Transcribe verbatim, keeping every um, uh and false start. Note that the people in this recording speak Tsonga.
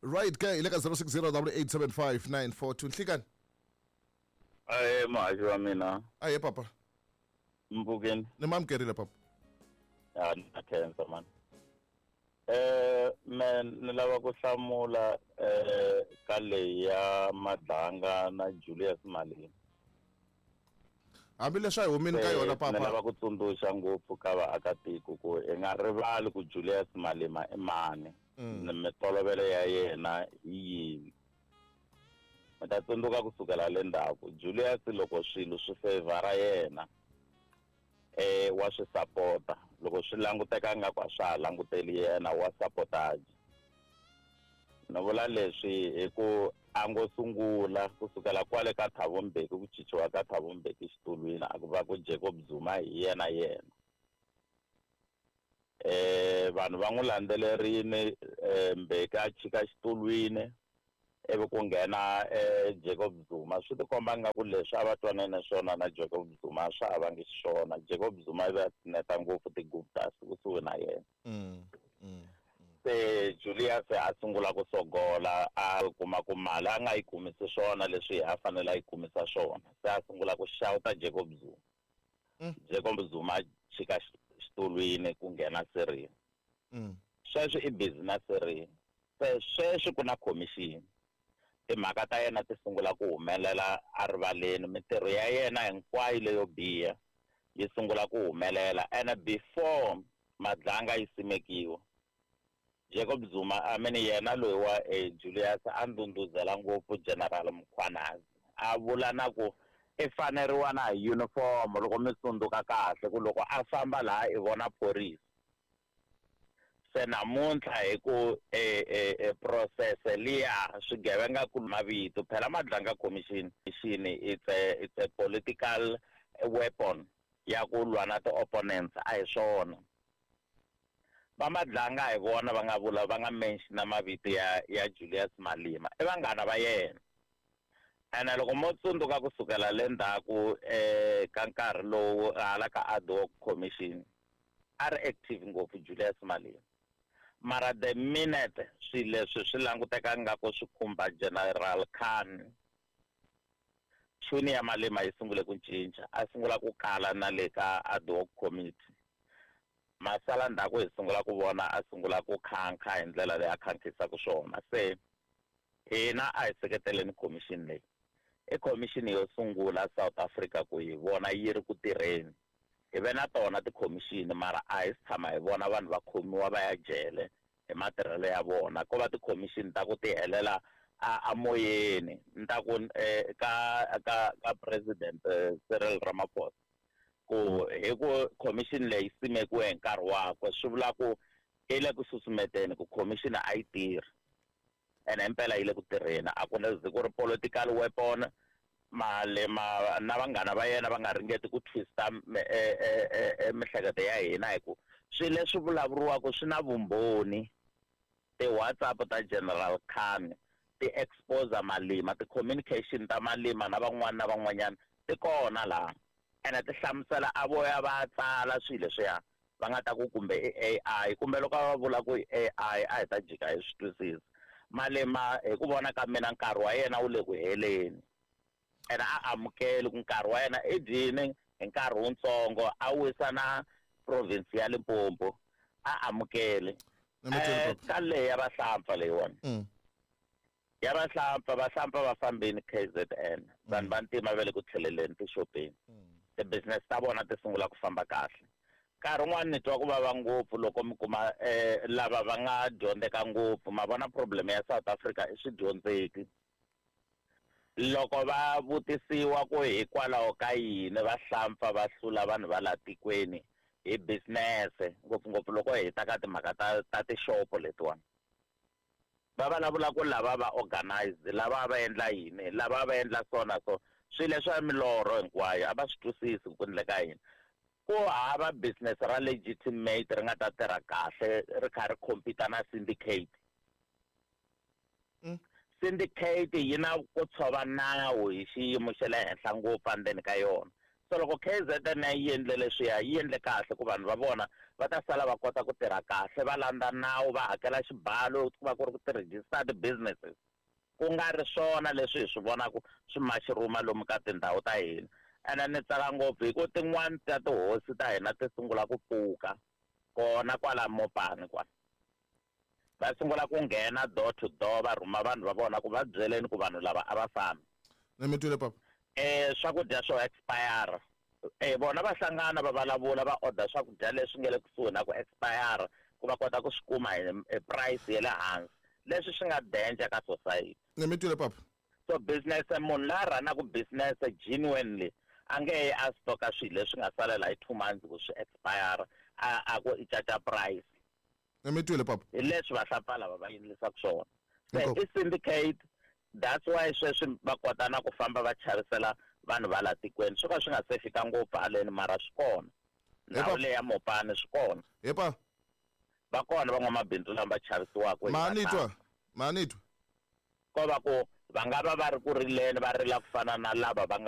Right guy ile ka zero six zero eight seven five nine four two Nhlikani. Aye maji wa mina. Aye papa. Mbukeni. Nimamkerile papa. Ya na kenza man. Eh men ni lava ku hlamula eh ka leyi ya Madlanga na Julius Malema. Hambi leswi a hi humini ka yona papa. Ni lava ku tsundzuxa ngopfu ka vaakatiko ku hi nga rivali ku Julius Malema i mani. Ni mitolovelo ya yena yi mi ta tsundzuka kusukela le ndzhaku Julius loko swilo swi favora yena eh wa swi supporta loko swi languteka nga kwa swa languteli yena wa supportage no vula leswi hi ku a ngo sungula kusukela kwale ka Thabo Mbeki ku cinciwa ka Thabo Mbeki xitulwini a ku va ku Jacob Zuma hi yena yena eh vanhu va n'wi landzelerile Mbeki a chika xitulwini evi ku nghena eh Jacob Zuma swi tikomba nga ku leswi a va twanene swona na Jacob Zuma swa ha vangi xona Jacob Zuma va neta ngopfu ti-Guptas kusuhi na yena mm mm se Julius a sungula ku sogola a kuma ku mali a nga yi kumisi swona leswi a fanele a yi kumisa swona se a sungula ku shouta Jacob Zuma mm. Jacob Zuma chika xitulwini ku nghena Cyril mm sweswo i business Cyril se sweswo ku na commission timhaka ta yena ti sungula ku humelela a rivaleni mitirho ya yena hinkwayo leyo biha yi sungula ku humelela and before Madlanga yi simekiwa Jacob Zuma a meni yena loyi wa eh, Julius a ndunduzela ngopfu General Mkhwanazi a vula na ku i faneriwa na uniform loko mi tsundzuka kahle ku loko a famba laha i vona police se namuntlha hi ku e e process liya swigevenga ku mavito phela Madlanga commission it's a it's a political weapon ya ku lwa na ti opponents a hi swona va Madlanga hi vona va nga vula va nga mention mavito ya ya Julius Malema i vanghana va yena ene loko mo tsundzuka kusukela le ndzhaku eh ka nkarhi lowu hala ka ad hoc commission a ri active ngopfu Julius Malema mara the minute swilo leswi swi languteka nga ku swi khumba General Khan chuni ya Malema yi sungule ku cinca a sungula ku kala na le ka ad hoc committee masala ndzhaku hi sungula ku vona a sungula ku khankha hi ndlela leyi a khankisa ku swona se hina a hi seketeleni commission leyi i commission yo sungula South Africa ku yi vona yi ri ku tirheni hi ve na tona ti-commission mara a hi tshama hi vona vanhu va khomiwa va ya jele hi matirhelo ya vona ko va ti-commission ta ku ti helela a moyeni nta ku ka ka ka president Cyril Ramaphosa ku hi ku commission leyi simekiwe hi nkarhi wakwe swi vula ku i le ku susumeteni ku commission a yi tirhi ene impela yi le ku tirheni a ku lezi ku ri political weapon Malema na vanghana va yena va nga ringeti ku twista mihleketo ya hina hi ku swi leswi vulavuriwaka swi na vumbhoni ti-WhatsApp ta General Khan ti expose Malema ti-communication ta Malema na van'wana na van'wanyana ti kona laha ene ti hlamusela a voya va tsala swilo leswiya va nga ta ku kumbe i A I kumbe loko va vula ku A I a hi ta jika hi swi twisisa Malema hi ku vona ka mina nkarhi wa yena wu le ku heleni ene a amukeli ku nkarhi wa yena i dyini hi nkarhi wutsongo a wisa na province ya Limpopo a amukeli ka leyi ya vahlampfa leyiwani ya vahlampfa vahlampfa va fambini K Z N vanhu va ntima va le ku tlheleleni tixopeni ti-business ta vona ti sungula ku famba kahle nkarhi wun'wani ni twa ku vava ngopfu loko mi kuma lava va nga dyondzeka ngopfu ma vona problem ya South Africa i swidyondzeki loko va vutisiwa ku hikwalaho ka yini va hlampfa va hlula vanhu va la tikweni hi business ngopfungopfu loko hi ta ka timhaka ta ta tishopo letiwani va vulavula ku lava va organize lava va endla yini lava va endla swona so swilo leswa milorho hinkwayo a va swi twisisi ku endleka yini ku hava business ra legitimate ri nga ta tirha kahle ri kha ri compete na syndicate syndicate yi na ku tshova nawu hi xiyimo xa le henhla ngopfu andeni ka yona so loko K Z N yi endle leswiya yi endle kahle ku vanhu va vona va ta sala va kota ku tirha kahle va landza nawu va hakela xibalo ku va ku ri ku ti-registered businesses ku nga ri swona leswi hi swi vonaka swi maxiruma lomu ka tindhawu ta hina ene ni tsaka ngopfu hi ku tin'wani ta tihosi ta hina ti sungula ku pfuka kona kwala Mopani kwa va sungula ku nghena door to door va rhuma vanhu va vona ku va byeleni ku vanhu lava a va fambi ni mi twile papa eh swakudya swo expire eh vona va hlangana va vulavula va order swakudya leswi nga le kusuhi na ku expire ku va kota ku swi kuma hi price ya le hansi leswi swi nga danger ka society ni mi twile papa so business munhu la ranaku business genuinely a nge yi a stocka swilo leswi nga salela hi two months ku swi expire a a ku i charge price ni mi twile papa hi leswi vahlapfa lava va endlisaka swona se Inkomu. i syndicate that's why sweswi va kota na ku famba va charisela vanhu va la tikweni swo ka swi nga se fika ngopfu haleni mara swi kona ndhawu leyi ya Mopani swi kona yepa va kona van'wamabindzu lama va chavisiwaka manitwa manitwa ko va ku va nga va va ri ku rileni va rila ku fana na lava va nga